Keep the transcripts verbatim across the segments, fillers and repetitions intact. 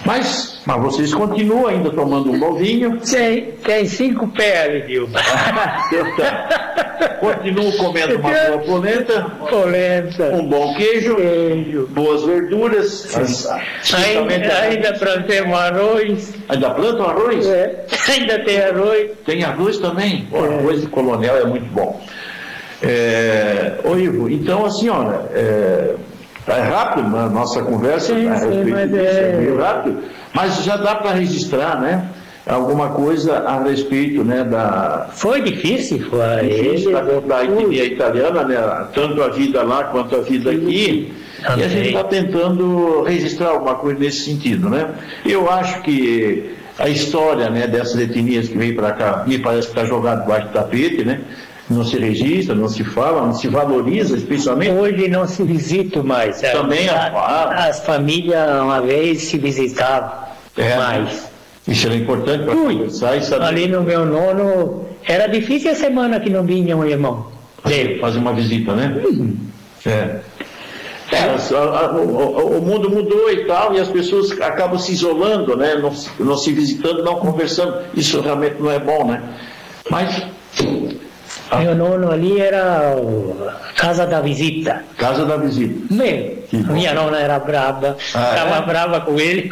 Mas, mas vocês continuam ainda tomando um novinho? Tem, tem cinco pés ali, Dilma. Continuam comendo uma boa polenta, polenta, um bom queijo, queijo. boas verduras. Ainda, ainda plantemos arroz. Ainda plantam arroz? É. Ainda tem arroz. Tem arroz também? O arroz de coronel é muito bom. É, ô Ivo, então assim, olha, é, é rápido a nossa conversa, sim, a respeito sim, mas disso, é... é meio rápido, mas já dá para registrar, né? Alguma coisa a respeito, né, da... Foi difícil, foi. Difícil, da, da etnia italiana, né? Tanto a vida lá quanto a vida aqui. Também. E a gente está tentando registrar alguma coisa nesse sentido, né? Eu acho que a história, né, dessas etnias que vem para cá, me parece que está jogada debaixo do tapete, né? Não se registra, não se fala, não se valoriza, especialmente. Hoje não se visita mais. Também a, a, as famílias uma vez se visitavam é, mais. Isso era importante para conversar e saber. Ali no meu nono, era difícil a semana que não vinha um irmão dele. Fazer uma visita, né? Uhum. É. É, a, a, o, o mundo mudou e tal, e as pessoas acabam se isolando, né? Não, não se visitando, não conversando. Isso realmente não é bom, né? Mas... Ah. Meu nono ali era a Casa da Visita. Casa da Visita. Meu, minha nona era brava, estava ah, é? brava com ele.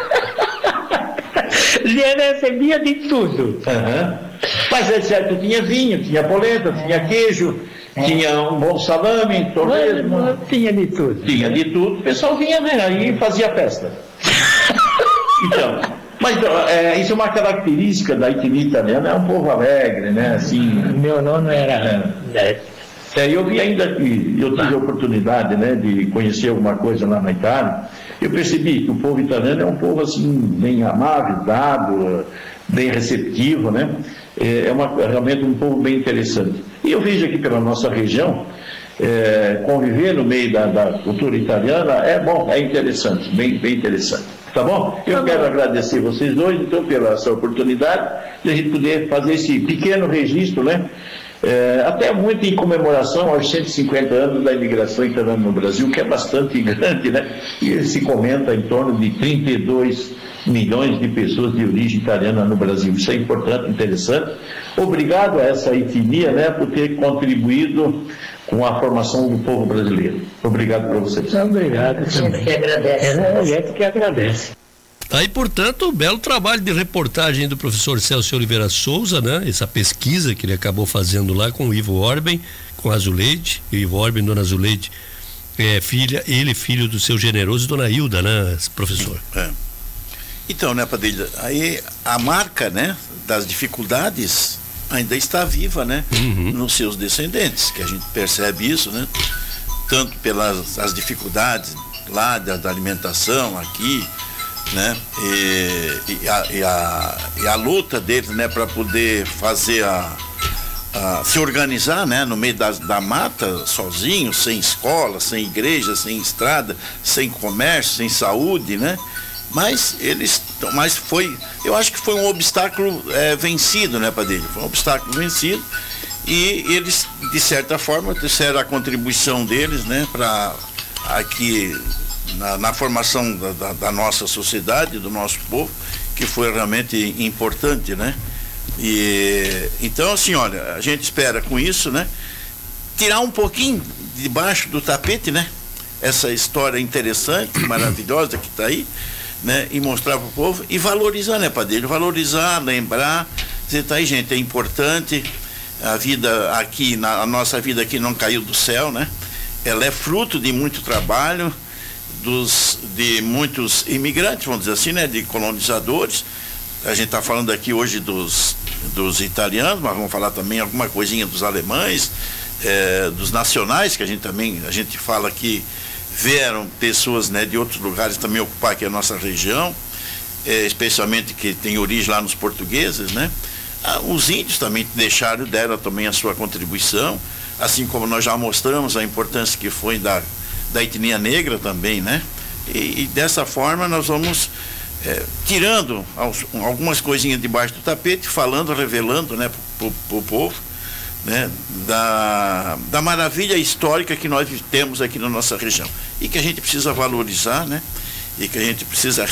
Ele recebia de tudo. Uhum. Mas é certo, tinha vinho, tinha polenta, tinha queijo, é. tinha um bom salame, torresmo. Tinha de tudo. Tinha de tudo. O pessoal vinha, né, aí fazia festa. Então... Mas é, isso é uma característica da etnia italiana, é um povo alegre, né? Assim, meu nono era... É, é, eu vi ainda que eu tive a oportunidade, né, de conhecer alguma coisa lá na Itália, eu percebi que o povo italiano é um povo assim, bem amável, dado, bem receptivo, né? É uma, realmente um povo bem interessante. E eu vejo aqui pela nossa região, é, conviver no meio da, da cultura italiana é bom, é interessante, bem, bem interessante. Tá bom? Eu quero agradecer vocês dois, então, pela essa oportunidade de a gente poder fazer esse pequeno registro, né? É, até muito em comemoração aos cento e cinquenta anos da imigração italiana no Brasil, que é bastante grande, né? E se comenta em torno de trinta e dois milhões de pessoas de origem italiana no Brasil. Isso é importante, interessante. Obrigado a essa etnia, né, por ter contribuído com a formação do povo brasileiro. Obrigado para vocês. Obrigado. A gente que agradece. É, a gente que agradece. Aí, portanto, um belo trabalho de reportagem do professor Celso Oliveira Souza, né? Essa pesquisa que ele acabou fazendo lá com o Ivo Orben, com a Azuleide, e o Ivo Orben, dona Azuleide, é filha, ele filho do seu generoso dona Hilda, né, professor? É. Então, né, Padilha, aí a marca, né, das dificuldades ainda está viva, né, uhum. nos seus descendentes, que a gente percebe isso, né, tanto pelas as dificuldades lá da, da alimentação aqui, né, e, e, a, e, a, e a luta deles, né, para poder fazer a, a se organizar, né, no meio da, da mata, sozinho, sem escola, sem igreja, sem estrada, sem comércio, sem saúde, né. Mas eles, mas foi, eu acho que foi um obstáculo é, vencido, né, Padilha? Foi um obstáculo vencido e eles, de certa forma, trouxeram a contribuição deles, né, para aqui na, na formação da, da, da nossa sociedade, do nosso povo, que foi realmente importante, né? E então, assim, olha, a gente espera com isso, né, tirar um pouquinho debaixo do tapete, né, essa história interessante, maravilhosa que está aí. Né, e mostrar para o povo e valorizar, né, Padilha? Valorizar, lembrar, dizer, tá aí, gente, é importante. A vida aqui, na, a nossa vida aqui não caiu do céu, né? Ela é fruto de muito trabalho dos, de muitos imigrantes, vamos dizer assim, né, de colonizadores. A gente está falando aqui hoje dos, dos italianos, mas vamos falar também alguma coisinha dos alemães, é, dos nacionais, que a gente também, a gente fala aqui. Vieram pessoas, né, de outros lugares também ocupar aqui a nossa região, é, especialmente que tem origem lá nos portugueses, né? Ah, os índios também deixaram, deram também a sua contribuição, assim como nós já mostramos a importância que foi da, da etnia negra também, né? E, e dessa forma nós vamos é, tirando algumas coisinhas debaixo do tapete, falando, revelando, né, para o povo, né, da, da maravilha histórica que nós temos aqui na nossa região e que a gente precisa valorizar, né, e que a gente precisa